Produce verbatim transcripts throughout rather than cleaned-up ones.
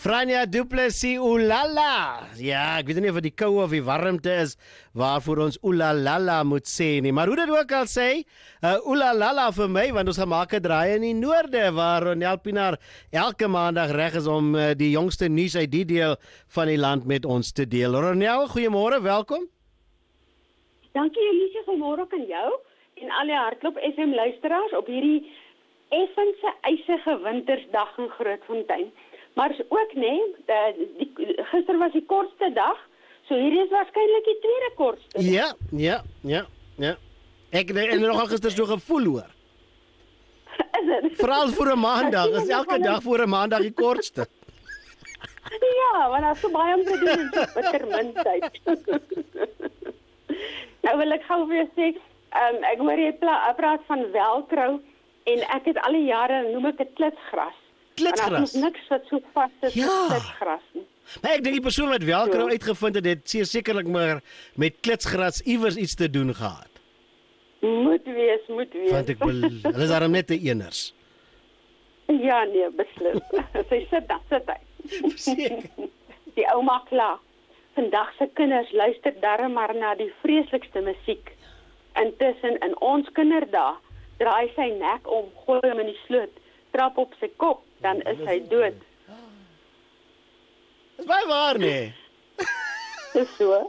Franja Du Plessis, oelala. Ja, ek weet nie of dit die koue of die warmte is waarvoor ons oelala moet sê nie. Maar hoe dit ook al sê, uh, oelala vir my, want ons gaan maak 'n draai in die noorde waar Ronel Pienaar elke maandag reg is om uh, die jongste nuus uit die deel van die land met ons te deel. Ronel, goeiemôre, welkom. Dankie Elise, goeiemôre aan jou en al die Hardloop F M luisteraars op hierdie effense ysige wintersdag in Grootfontein. Maar ook nee, die, gister was die kortste dag, so hierdie is waarskynlik die tweede kortste dag. Ja, ja, ja, ja. Ek het nogal gister so gevoel hoor. Is dit? Veral vir 'n maandag, is elke dag vir 'n maandag die kortste. Ja, want as so baie om te doen in so bitter min tyd. Nou wil ek gou weer sê, um, ek hoor jy praat van velcro en ek het al die jare noem ek dit klitsgras. Klitsgras. Want daar is niks wat so vas is Ja. as klitsgras nie. Maar ek dink die persoon wat velcro Ja. uitgevind het, het zeer sekerlik maar met klitsgras iewers iets te doen gehad. Moet wees, moet wees. Want ek wil, hulle is daarom net te eners. Ja, nee, beslis. Sy sit daar, sit hy. Verseker. Die ouma klaar. Vandag se kinders luister darm maar na die vreeslikste musiek. Intussen in ons kinderdae draai sy nek om, gooi hom in die sloot, trap op sy kop, dan is hy dood. Dis baie waar nie. Dis so.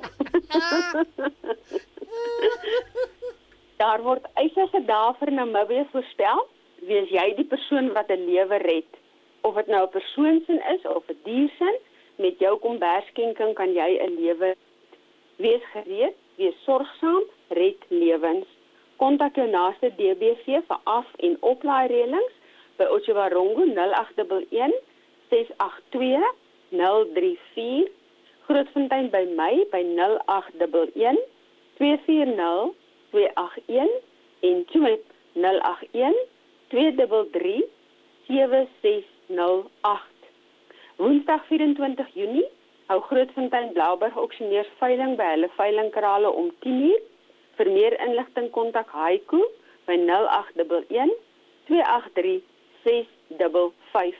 Daar word ysige dae vir Namibië voorspel. Wees jy die persoon wat 'n lewe red. Of dit nou 'n persoonsin is of 'n diersin, met jou kombersskenking kan jy 'n lewe red. Wees gereed, wees sorgsaam, red lewens. Kontak jou naaste D B V vir af- en oplaai reëlings by Otjiwarongo nul agt een een ses agt twee nul drie vier, Grootfontein by my by nul agt een een twee vier nul twee agt een en Twitter nul agt een twee drie drie sewe ses nul agt. Woensdag vyf-en-twintig Junie hou Grootfontein Blauberg Auctioneers veiling by hulle veilingkrale om tien uur. Vir meer inligting kontak Haiku by nul agt een een twee agt drie ses vyf vyf.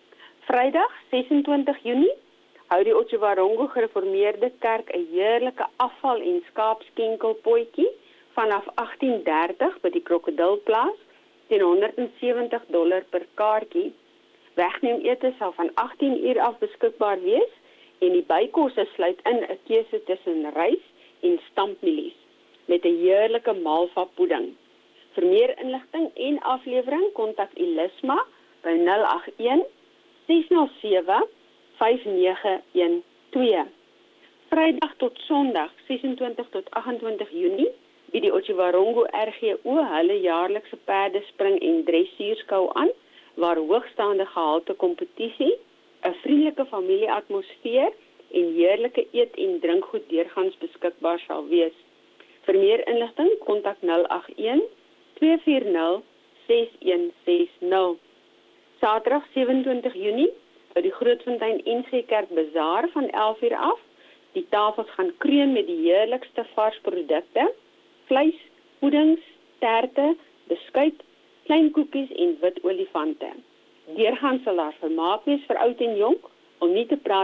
Vrydag ses-en-twintig Junie hou die Otjiwarongo Gereformeerde Kerk 'n heerlike afval- en skaapskenkelpotjie vanaf agtien dertig by die Krokodilplaas teen honderd en sewentig dollar per kaartjie. Wegneem ete sal van agtien uur af beskikbaar wees en die bykosse sluit in 'n keuse tussen rys en stampmielies met 'n heerlike malva pudding. Vir meer inligting en aflewering kontak Elisma by nul agt een ses nul sewe vyf nege een twee. Vrydag tot Sondag ses-en-twintig tot agt-en-twintig Junie bied die Otjiwarongo R G O hulle jaarlikse perdespring en dressuurskou aan, waar hoogstaande gehalte kompetisie, 'n vriendelike familieatmosfeer en heerlike eet- en drinkgoed deurgangs beskikbaar sal wees. Vir meer inligting kontak nul agt een twee vier nul ses een ses nul. Saterdag sewe-en-twintig Junie by die Grootfontein N G Kerk Bazaar van elf uur af. Die tafels gaan kreun met die heerlikste vars produkte: vleis, puddings, terte, beskuit, klein koekies en wit olifante. Deurgangs sal daar vermaak wees vir oud en jonk, om nie te praat